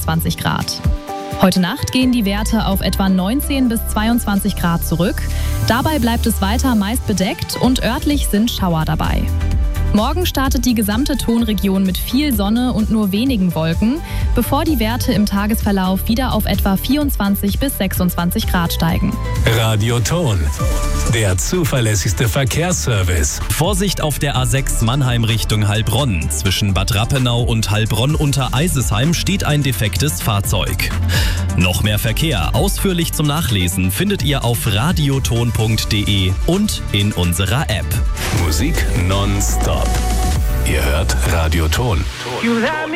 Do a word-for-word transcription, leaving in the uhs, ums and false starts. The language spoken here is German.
sechsundzwanzig Grad. Heute Nacht gehen die Werte auf etwa neunzehn bis zweiundzwanzig Grad zurück. Dabei bleibt es weiter meist bedeckt und örtlich sind Schauer dabei. Morgen startet die gesamte Tonregion mit viel Sonne und nur wenigen Wolken, bevor die Werte im Tagesverlauf wieder auf etwa vierundzwanzig bis sechsundzwanzig Grad steigen. Radio Ton, der zuverlässigste Verkehrsservice. Vorsicht auf der A sechs Mannheim Richtung Heilbronn. Zwischen Bad Rappenau und Heilbronn unter Eisesheim steht ein defektes Fahrzeug. Noch mehr Verkehr ausführlich zum Nachlesen findet ihr auf radioton punkt de und in unserer App. Musik nonstop. Ihr hört Radio Ton.